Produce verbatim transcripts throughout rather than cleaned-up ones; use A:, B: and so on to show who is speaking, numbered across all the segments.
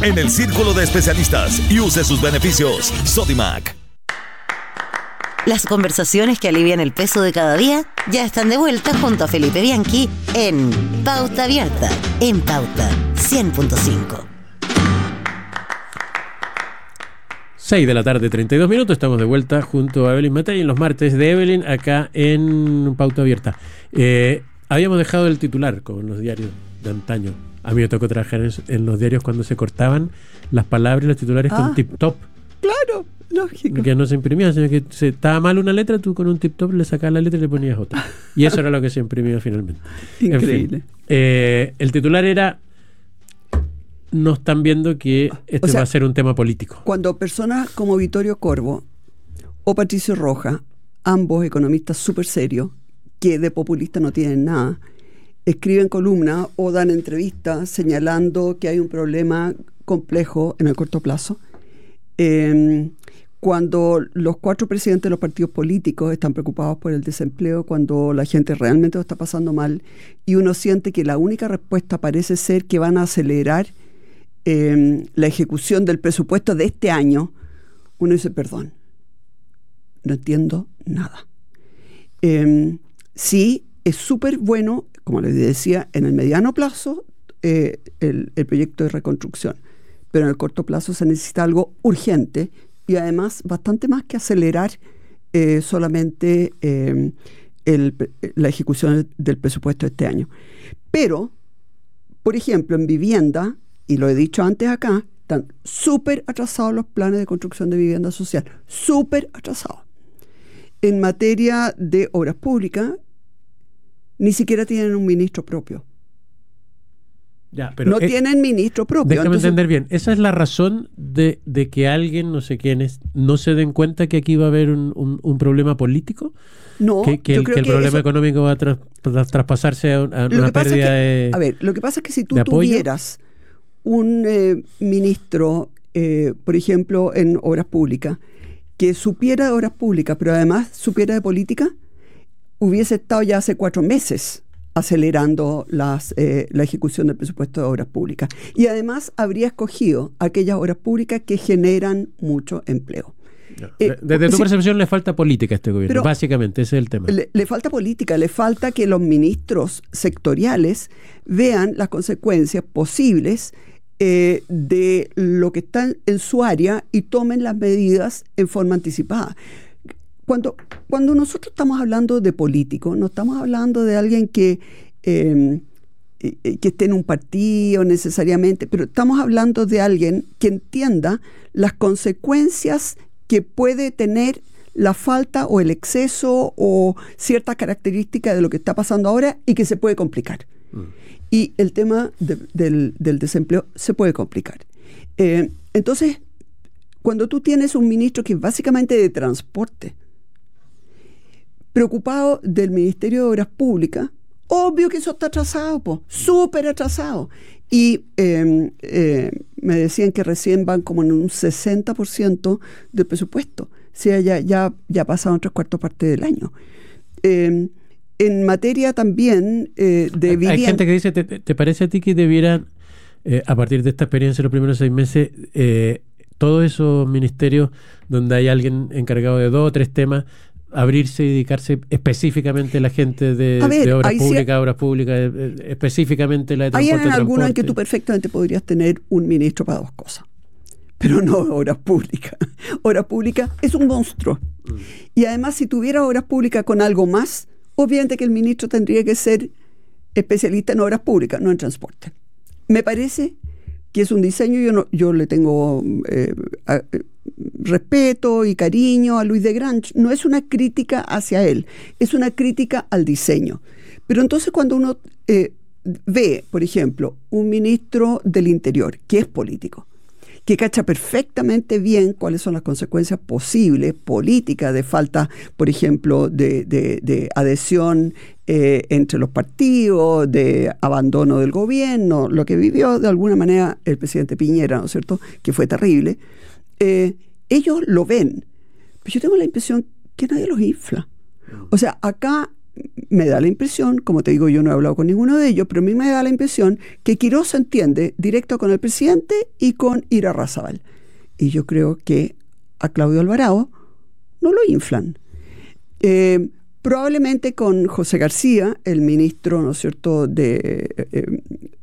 A: en el círculo de especialistas y use sus beneficios. Sodimac.
B: Las conversaciones que alivian el peso de cada día ya están de vuelta junto a Felipe Bianchi en Pauta Abierta, en Pauta cien punto cinco.
C: seis de la tarde, treinta y dos minutos. Estamos de vuelta junto a Evelyn Matei en los martes de Evelyn, acá en Pauta Abierta. Eh, habíamos dejado el titular con los diarios de antaño. A mí me tocó trabajar en, en los diarios cuando se cortaban las palabras y los titulares ah, con tip-top.
D: Claro, lógico.
C: Que no se imprimía, sino que se estaba mal una letra, tú con un tip-top le sacabas la letra y le ponías otra. Y eso era lo que se imprimía finalmente.
D: Increíble.
C: En fin, eh, el titular era: no están viendo que este o sea, va a ser un tema político.
D: Cuando personas como Vittorio Corvo o Patricio Rojas, ambos economistas súper serios, que de populista no tienen nada, escriben columnas o dan entrevistas señalando que hay un problema complejo en el corto plazo, eh, cuando los cuatro presidentes de los partidos políticos están preocupados por el desempleo, cuando la gente realmente lo está pasando mal y uno siente que la única respuesta parece ser que van a acelerar eh, la ejecución del presupuesto de este año, uno dice, perdón, no entiendo nada. Eh, sí, es súper bueno, como les decía, en el mediano plazo eh, el, el proyecto de reconstrucción, pero en el corto plazo se necesita algo urgente y además bastante más que acelerar eh, solamente eh, el, la ejecución del presupuesto de este año. Pero, por ejemplo, en vivienda, y lo he dicho antes acá, están súper atrasados los planes de construcción de vivienda social, súper atrasados. En materia de obras públicas, ni siquiera tienen un ministro propio.
C: Ya, pero
D: no
C: es,
D: tienen ministro propio.
C: Déjame
D: Entonces,
C: entender bien. ¿Esa es la razón de, de que alguien, no sé quiénes, no se den cuenta que aquí va a haber un, un, un problema político?
D: No,
C: que, que
D: yo
C: el,
D: creo
C: que el
D: que
C: problema
D: eso,
C: económico va a tras, tras, traspasarse a, a una pérdida
D: que,
C: de
D: A ver, lo que pasa es que si tú tuvieras un eh, ministro, eh, por ejemplo, en obras públicas, que supiera de obras públicas, pero además supiera de política, hubiese estado ya hace cuatro meses acelerando las, eh, la ejecución del presupuesto de obras públicas. Y además habría escogido aquellas obras públicas que generan mucho empleo.
C: No. Eh, Desde tu sí, percepción le falta política a este gobierno, básicamente ese es el tema.
D: Le, le falta política, le falta que los ministros sectoriales vean las consecuencias posibles eh, de lo que está en su área y tomen las medidas en forma anticipada. Cuando, cuando nosotros estamos hablando de político, no estamos hablando de alguien que, eh, que esté en un partido necesariamente, pero estamos hablando de alguien que entienda las consecuencias que puede tener la falta o el exceso o ciertas características de lo que está pasando ahora y que se puede complicar. Mm. Y el tema de, del, del desempleo se puede complicar. Eh, entonces, cuando tú tienes un ministro que es básicamente de transporte, preocupado del Ministerio de Obras Públicas, obvio que eso está atrasado, po, súper atrasado. Y eh, eh, me decían que recién van como en un sesenta por ciento del presupuesto. O sea, ya, ya, ya pasaron tres cuartos partes del año. Eh, en materia también eh, de
C: hay,
D: vivienda...
C: Hay gente que dice, ¿te, te parece a ti que debieran, eh, a partir de esta experiencia en los primeros seis meses, eh, todos esos ministerios donde hay alguien encargado de dos o tres temas, abrirse y dedicarse específicamente a la gente de, ver, de obras públicas, sí, obras públicas, eh, específicamente la de transporte?
D: Hay en algunos en que tú perfectamente podrías tener un ministro para dos cosas, pero no obras públicas. Obras públicas es un monstruo. Mm. Y además, si tuviera obras públicas con algo más, obviamente que el ministro tendría que ser especialista en obras públicas, no en transporte. Me parece que es un diseño, yo, no, yo le tengo eh, a, eh, respeto y cariño a Luis de Grange, no es una crítica hacia él, es una crítica al diseño. Pero entonces cuando uno eh, ve, por ejemplo, un ministro del Interior, que es político, que cacha perfectamente bien cuáles son las consecuencias posibles políticas de falta, por ejemplo, de, de, de adhesión eh, entre los partidos, de abandono del gobierno, lo que vivió de alguna manera el presidente Piñera, ¿no es cierto?, que fue terrible. Eh, ellos lo ven, pero yo tengo la impresión que nadie los infla. O sea, acá me da la impresión, como te digo, yo no he hablado con ninguno de ellos, pero a mí me da la impresión que Quirós se entiende directo con el presidente y con Irarrázaval. Y yo creo que a Claudio Alvarado no lo inflan. Eh, probablemente con José García, el ministro, ¿no es cierto?, de, eh,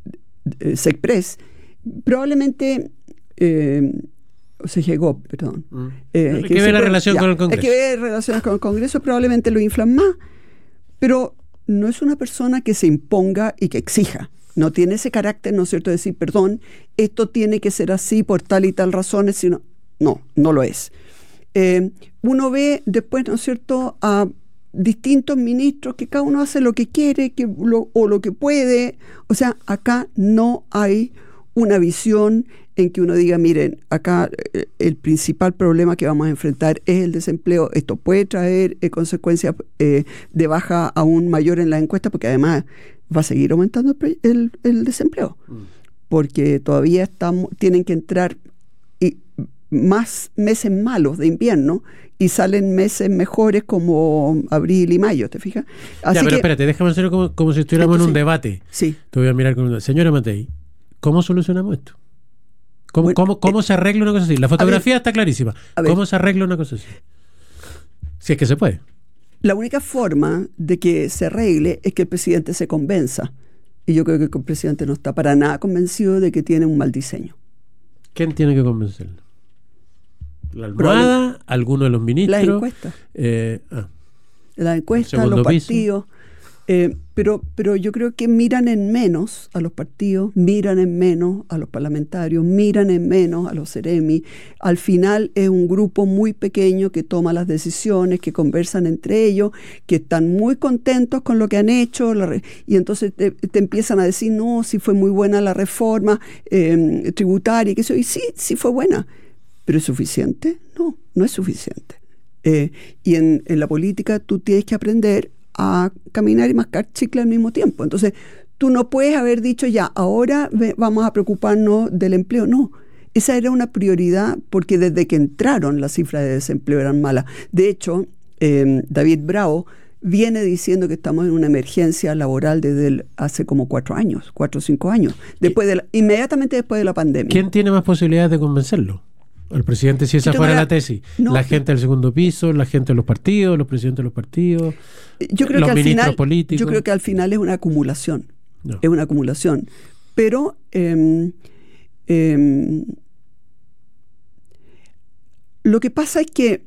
D: de SECPRES, probablemente... Eh, o se llegó, perdón.
C: Mm.
D: Eh,
C: hay que, que ver la relación ya, con el Congreso.
D: Hay que ver relaciones con el Congreso, probablemente lo inflan más, pero no es una persona que se imponga y que exija. No tiene ese carácter, ¿no es cierto?, de decir, perdón, esto tiene que ser así por tal y tal razones, sino, no, no lo es. Eh, uno ve después, ¿no es cierto?, a distintos ministros que cada uno hace lo que quiere que lo, o lo que puede. O sea, acá no hay una visión en que uno diga, miren, acá eh, el principal problema que vamos a enfrentar es el desempleo. Esto puede traer eh, consecuencias eh, de baja aún mayor en las encuestas, porque además va a seguir aumentando el, el, el desempleo, mm. porque todavía estamos, tienen que entrar y, más meses malos de invierno y salen meses mejores como abril y mayo, ¿te fijas? Así
C: ya, pero
D: que,
C: espérate, déjame hacerlo como, como si estuviéramos entonces, en un debate.
D: Sí.
C: Te voy a mirar con una señora Matei. ¿Cómo solucionamos esto? ¿Cómo, bueno, cómo, cómo eh, se arregla una cosa así? La fotografía ver, está clarísima. ¿Cómo se arregla una cosa así? Si es que se puede.
D: La única forma de que se arregle es que el presidente se convenza. Y yo creo que el presidente no está para nada convencido de que tiene un mal diseño.
C: ¿Quién tiene que convencerlo? ¿La almohada? ¿Alguno de los ministros?
D: Las encuestas.
C: Eh, ah,
D: las encuestas, los partidos. Eh, pero, pero yo creo que miran en menos a los partidos, miran en menos a los parlamentarios, miran en menos a los Ceremi. Al final es un grupo muy pequeño que toma las decisiones, que conversan entre ellos, que están muy contentos con lo que han hecho, la re- y entonces te, te empiezan a decir, no, sí fue muy buena la reforma eh, tributaria, y que eso, y sí, sí fue buena, pero ¿es suficiente? No, no es suficiente. Eh, y en, en la política tú tienes que aprender a caminar y mascar chicle al mismo tiempo. Entonces, tú no puedes haber dicho ya, ahora ve, vamos a preocuparnos del empleo. No, esa era una prioridad porque desde que entraron las cifras de desempleo eran malas. De hecho, eh, David Bravo viene diciendo que estamos en una emergencia laboral desde el, hace como cuatro años, cuatro o cinco años, después de la, inmediatamente después de la pandemia.
C: ¿Quién tiene más posibilidades de convencerlo? El presidente, si esa fuera la, la tesis. No, la gente del segundo piso, la gente de los partidos, los presidentes de los partidos,
D: yo creo
C: los
D: que al
C: ministros
D: final,
C: políticos.
D: Yo creo que al final es una acumulación.
C: No.
D: Es una acumulación. Pero eh, eh, lo que pasa es que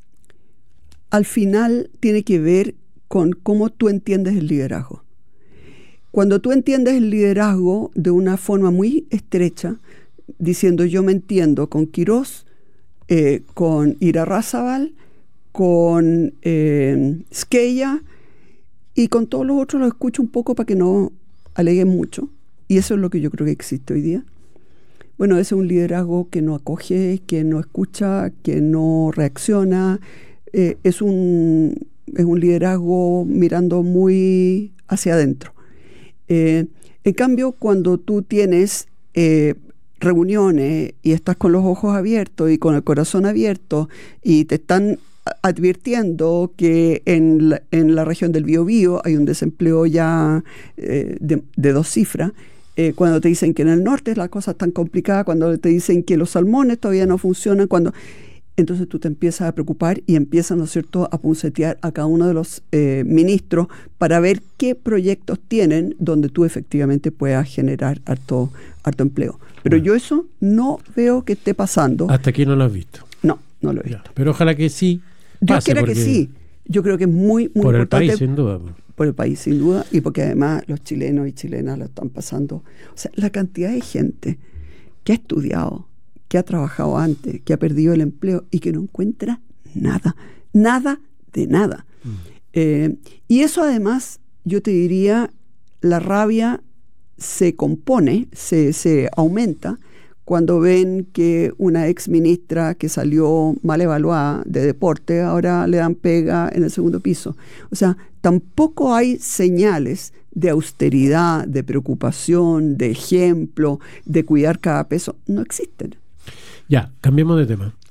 D: al final tiene que ver con cómo tú entiendes el liderazgo. Cuando tú entiendes el liderazgo de una forma muy estrecha, diciendo yo me entiendo con Quirós, eh, con Irarrázaval, con eh, Squella y con todos los otros los escucho un poco para que no aleguen mucho, y eso es lo que yo creo que existe hoy día. Bueno, ese es un liderazgo que no acoge, que no escucha, que no reacciona, eh, es un es un liderazgo mirando muy hacia adentro. Eh, en cambio, cuando tú tienes eh, reuniones y estás con los ojos abiertos y con el corazón abierto y te están advirtiendo que en la, en la región del Biobío hay un desempleo ya eh, de, de dos cifras, eh, cuando te dicen que en el norte las cosas están complicadas, cuando te dicen que los salmones todavía no funcionan, cuando entonces tú te empiezas a preocupar y empiezas, ¿no es cierto?, a puncetear a cada uno de los eh, ministros para ver qué proyectos tienen donde tú efectivamente puedas generar harto, harto empleo. Pero bueno, yo eso no veo que esté pasando.
C: Hasta aquí no lo has visto.
D: No, no lo he visto.
C: Ya, pero ojalá que sí
D: pase. Yo quiero que sí. Yo creo que es muy, muy
C: por
D: importante.
C: Por el país, sin duda.
D: Por el país, sin duda. Y porque además los chilenos y chilenas lo están pasando. O sea, la cantidad de gente que ha estudiado, que ha trabajado antes, que ha perdido el empleo y que no encuentra nada, nada de nada. Mm. Eh, y eso además, yo te diría, la rabia se compone, se, se aumenta cuando ven que una ex ministra que salió mal evaluada de deporte, ahora le dan pega en el segundo piso. O sea, tampoco hay señales de austeridad, de preocupación, de ejemplo, de cuidar cada peso. No existen.
C: Ya, cambiemos de tema.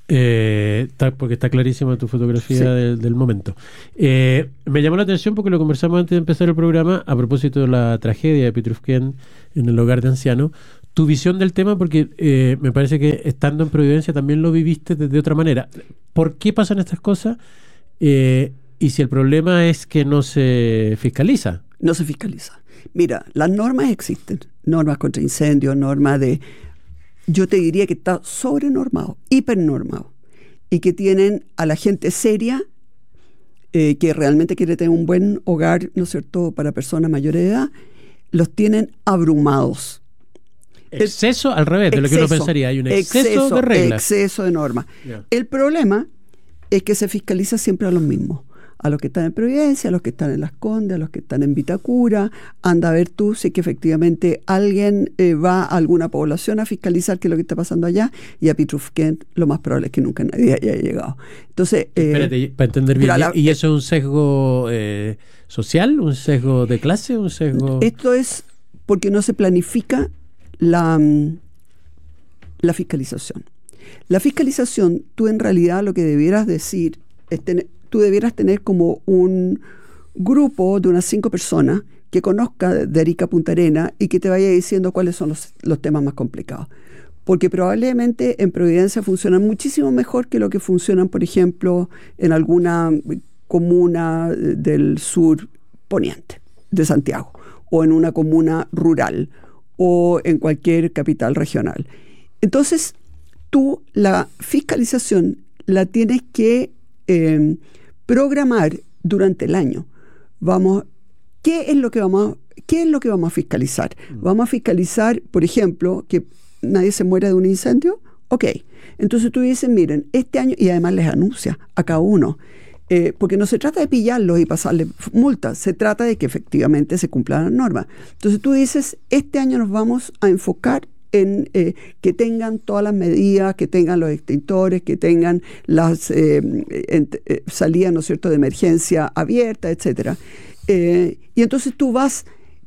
C: Eh, está, porque está clarísima tu fotografía
D: Sí.
C: del, del momento. Eh, me llamó la atención porque lo conversamos antes de empezar el programa a propósito de la tragedia de Pitrufquén en el hogar de ancianos. Tu visión del tema, porque eh, me parece que estando en Providencia también lo viviste de, de otra manera. ¿Por qué pasan estas cosas? Eh, y si el problema es que no se fiscaliza.
D: No se fiscaliza. Mira, las normas existen. Normas contra incendios, normas de... Yo te diría que está sobrenormado, hipernormado. Y que tienen a la gente seria, eh, que realmente quiere tener un buen hogar, ¿no es cierto?, para personas mayores de edad, los tienen abrumados.
C: Exceso, al revés de lo que uno pensaría. Hay un exceso,
D: exceso
C: de reglas.
D: Exceso de normas.
C: Yeah.
D: El problema es que se fiscaliza siempre a los mismos. A los que están en Providencia, a los que están en Las Condes, a los que están en Vitacura. Anda a ver tú si es que efectivamente alguien eh, va a alguna población a fiscalizar qué es lo que está pasando allá, y a Pitrufquén lo más probable es que nunca nadie haya llegado. Entonces, eh,
C: Espérate, para entender bien,
D: la,
C: ¿y eso es un sesgo eh, social? ¿Un sesgo de clase? ¿Un sesgo...?
D: Esto es porque no se planifica la, la fiscalización. La fiscalización, tú en realidad lo que debieras decir es tener... tú debieras tener como un grupo de unas cinco personas que conozca de Arica a Punta Arenas y que te vaya diciendo cuáles son los, los temas más complicados. Porque probablemente en Providencia funcionan muchísimo mejor que lo que funcionan, por ejemplo, en alguna comuna del sur poniente de Santiago, o en una comuna rural, o en cualquier capital regional. Entonces, tú la fiscalización la tienes que eh, programar durante el año. Vamos, ¿qué es lo que vamos, qué es lo que vamos a fiscalizar? Vamos a fiscalizar, por ejemplo, que nadie se muera de un incendio. Ok, entonces tú dices, miren, este año, y además les anuncia a cada uno, eh, porque no se trata de pillarlos y pasarles multas, se trata de que efectivamente se cumplan las normas. Entonces tú dices, este año nos vamos a enfocar en eh, que tengan todas las medidas, que tengan los extintores, que tengan las eh, en, eh, salidas, ¿no es cierto?, de emergencia abierta, etcétera. Eh, y entonces tú vas,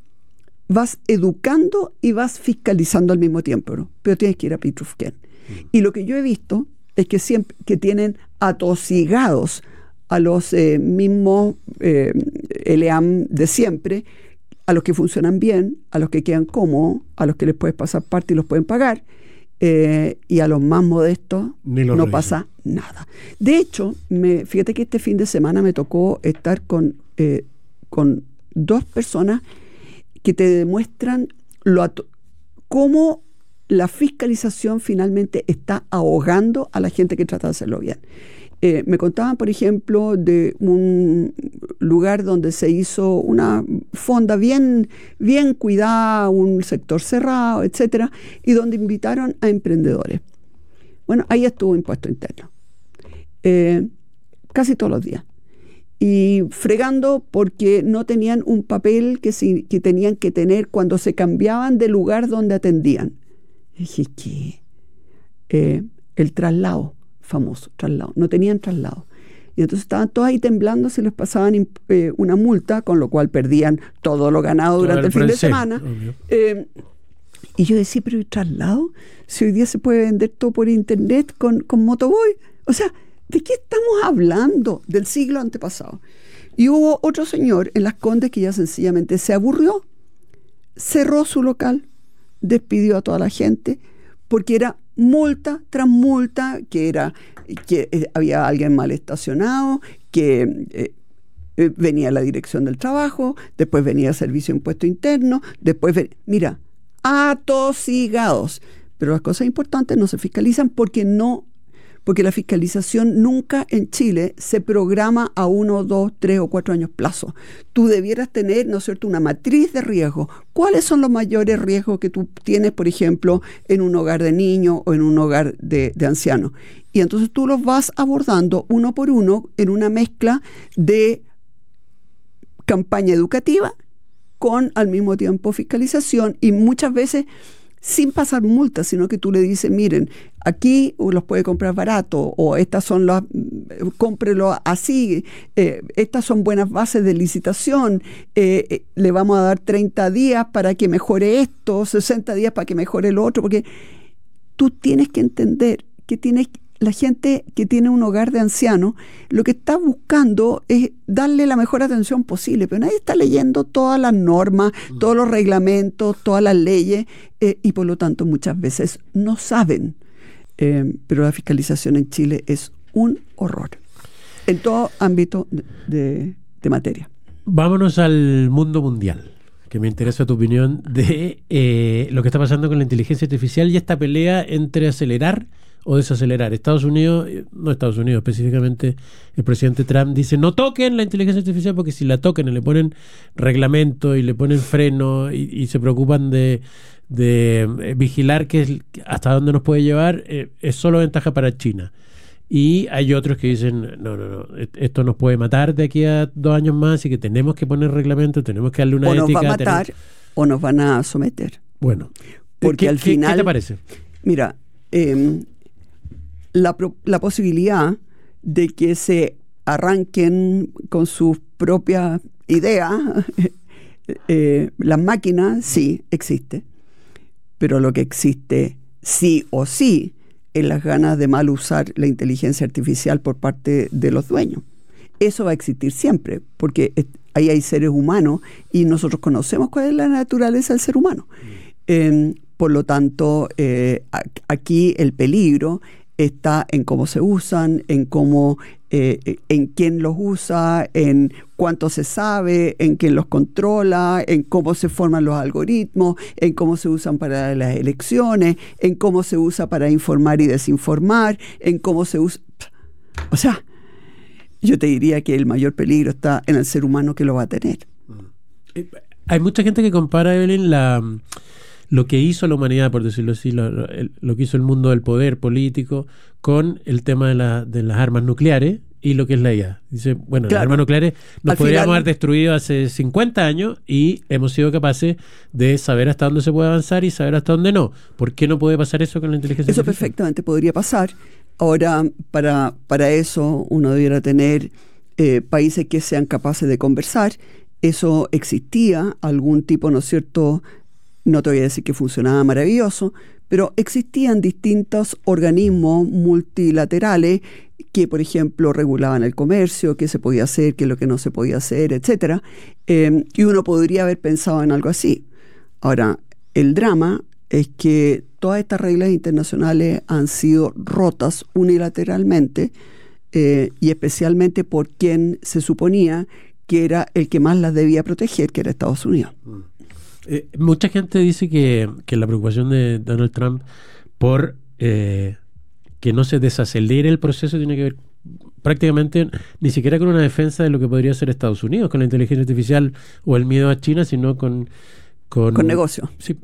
D: vas educando y vas fiscalizando al mismo tiempo, ¿no? Pero tienes que ir a Pitrufquén. Mm. Y lo que yo he visto es que siempre que tienen atosigados a los eh, mismos eh, L E A M de siempre, a los que funcionan bien, a los que quedan cómodos, a los que les puedes pasar parte y los pueden pagar, eh, y a los más modestos no revisan. Pasa nada. De hecho, me, fíjate que este fin de semana me tocó estar con, eh, con dos personas que te demuestran lo cómo la fiscalización finalmente está ahogando a la gente que trata de hacerlo bien. Eh, me contaban, por ejemplo, de un lugar donde se hizo una fonda bien, bien cuidada, un sector cerrado, etcétera, y donde invitaron a emprendedores. Bueno, ahí estuvo impuesto interno, eh, casi todos los días, y fregando porque no tenían un papel que, si, que tenían que tener cuando se cambiaban de lugar donde atendían. Y dije, ¿qué? Eh, el traslado. Famoso, traslado. No tenían traslado. Y entonces estaban todos ahí temblando si les pasaban eh, una multa, con lo cual perdían todo lo ganado durante el, el fin de semana. Eh, y yo decía, pero ¿y traslado? Si hoy día se puede vender todo por internet con, con Motoboy. O sea, ¿de qué estamos hablando? Del siglo antepasado. Y hubo otro señor en Las Condes que ya sencillamente se aburrió, cerró su local, despidió a toda la gente, porque era multa tras multa, que era que eh, había alguien mal estacionado, que eh, eh, venía la dirección del trabajo, después venía el servicio de impuesto interno, después ven, mira, atosigados. Pero las cosas importantes no se fiscalizan porque no, porque la fiscalización nunca en Chile se programa a uno, dos, tres o cuatro años plazo. Tú debieras tener, ¿no es cierto?, una matriz de riesgos. ¿Cuáles son los mayores riesgos que tú tienes, por ejemplo, en un hogar de niños o en un hogar de, de ancianos? Y entonces tú los vas abordando uno por uno en una mezcla de campaña educativa con al mismo tiempo fiscalización, y muchas veces sin pasar multas, sino que tú le dices, miren, aquí los puede comprar barato, o estas son las, cómprelo así, eh, estas son buenas bases de licitación, eh, eh, le vamos a dar treinta días para que mejore esto, sesenta días para que mejore lo otro, porque tú tienes que entender que tienes, la gente que tiene un hogar de ancianos, lo que está buscando es darle la mejor atención posible, pero nadie está leyendo todas las normas, mm. todos los reglamentos, todas las leyes, eh, y por lo tanto muchas veces no saben. Eh, pero la fiscalización en Chile es un horror, en todo ámbito de, de, de materia.
C: Vámonos al mundo mundial, que me interesa tu opinión de eh, lo que está pasando con la inteligencia artificial y esta pelea entre acelerar o desacelerar. Estados Unidos, no Estados Unidos específicamente, el presidente Trump dice no toquen la inteligencia artificial porque si la toquen y le ponen reglamento y le ponen freno y, y se preocupan de, de vigilar que es, hasta dónde nos puede llevar, eh, es solo ventaja para China. Y hay otros que dicen, no, no, no, esto nos puede matar de aquí a dos años más y que tenemos que poner reglamento, tenemos que darle una
D: ética. O
C: ética,
D: nos va a matar
C: tenemos...
D: o nos van a someter.
C: Bueno,
D: porque
C: ¿qué,
D: al final...
C: ¿qué te parece?
D: Mira, eh, la, la posibilidad de que se arranquen con sus propias ideas, eh, las máquinas, sí, existe. Pero lo que existe sí o sí es las ganas de mal usar la inteligencia artificial por parte de los dueños. Eso va a existir siempre, porque ahí hay seres humanos y nosotros conocemos cuál es la naturaleza del ser humano. Eh, por lo tanto, eh, aquí el peligro está en cómo se usan, en cómo, eh, en quién los usa, en cuánto se sabe, en quién los controla, en cómo se forman los algoritmos, en cómo se usan para las elecciones, en cómo se usa para informar y desinformar, en cómo se usa... O sea, yo te diría que el mayor peligro está en el ser humano que lo va a tener.
C: Hay mucha gente que compara, Evelyn, la... lo que hizo la humanidad, por decirlo así, lo, lo, lo que hizo el mundo del poder político con el tema de, la, de las armas nucleares y lo que es la I A. Dice, bueno, claro, las armas nucleares nos Al podríamos final... haber destruido hace cincuenta años y hemos sido capaces de saber hasta dónde se puede avanzar y saber hasta dónde no. ¿Por qué no puede pasar eso con la inteligencia
D: eso
C: artificial?
D: Eso perfectamente podría pasar. Ahora, para, para eso uno debiera tener eh, países que sean capaces de conversar. Eso existía, algún tipo, ¿no es cierto?, no te voy a decir que funcionaba maravilloso, pero existían distintos organismos multilaterales que, por ejemplo, regulaban el comercio, qué se podía hacer, qué es lo que no se podía hacer, etcétera. Eh, y uno podría haber pensado en algo así. Ahora, el drama es que todas estas reglas internacionales han sido rotas unilateralmente eh, y especialmente por quien se suponía que era el que más las debía proteger, que era Estados Unidos.
C: Mm. Eh, mucha gente dice que, que la preocupación de Donald Trump por eh, que no se desacelere el proceso tiene que ver prácticamente ni siquiera con una defensa de lo que podría ser Estados Unidos, con la inteligencia artificial o el miedo a China, sino con... Con,
D: con negocio.
C: Sí.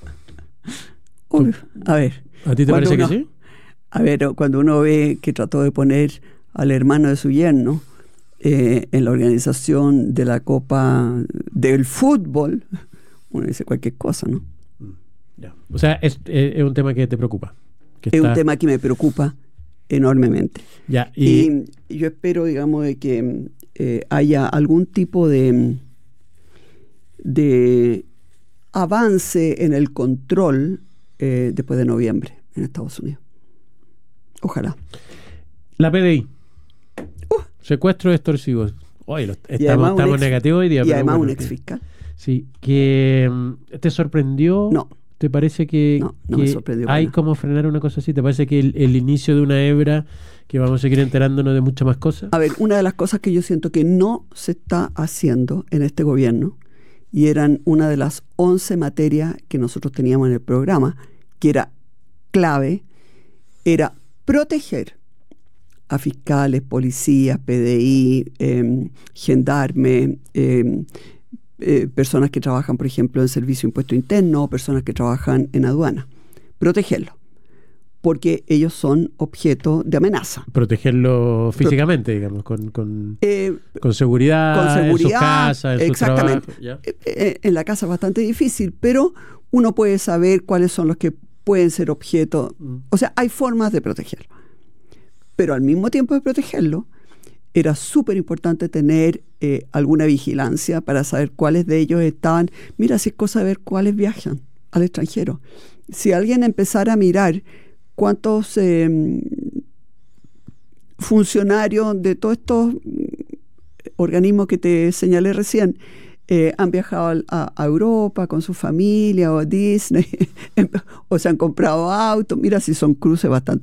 D: Uy, a ver.
C: ¿A ti te parece
D: uno,
C: que sí?
D: A ver, cuando uno ve que trató de poner al hermano de su yerno eh, en la organización de la Copa del Fútbol... Uno dice cualquier cosa, ¿no?
C: Ya. O sea, es, es, es un tema que te preocupa. Que
D: es está... un tema que me preocupa enormemente.
C: Ya, y...
D: y yo espero, digamos, de que eh, haya algún tipo de, de avance en el control eh, después de noviembre en Estados Unidos. Ojalá.
C: La P D I.
D: Uh.
C: Secuestro extorsivo. Hoy los, estamos, estamos ex, negativos hoy día.
D: Y
C: pero
D: además
C: bueno,
D: un exfiscal.
C: Sí, que ¿te sorprendió?
D: No.
C: ¿Te parece que,
D: no, no
C: que
D: me sorprendió
C: hay como frenar una cosa así? ¿Te parece que el, el inicio de una hebra que vamos a seguir enterándonos de muchas más cosas?
D: A ver, una de las cosas que yo siento que no se está haciendo en este gobierno, y eran una de las once materias que nosotros teníamos en el programa, que era clave, era proteger a fiscales, policías, P D I, eh, gendarme, eh, Eh, personas que trabajan, por ejemplo, en servicio de impuesto interno o personas que trabajan en aduana. Protegerlos, porque ellos son objeto de amenaza.
C: Protegerlo físicamente, Pro digamos, con, con,
D: eh,
C: con, seguridad,
D: con seguridad,
C: en su casa, en
D: exactamente.
C: su trabajo.
D: Eh, eh, en la casa es bastante difícil, pero uno puede saber cuáles son los que pueden ser objeto. Mm. O sea, hay formas de protegerlo. Pero al mismo tiempo de protegerlo, era súper importante tener eh, alguna vigilancia para saber cuáles de ellos estaban. Mira, si es cosa de ver cuáles viajan al extranjero. Si alguien empezara a mirar cuántos eh, funcionarios de todos estos organismos que te señalé recién eh, han viajado a, a Europa con su familia o a Disney o se han comprado autos. Mira si son cruces bastante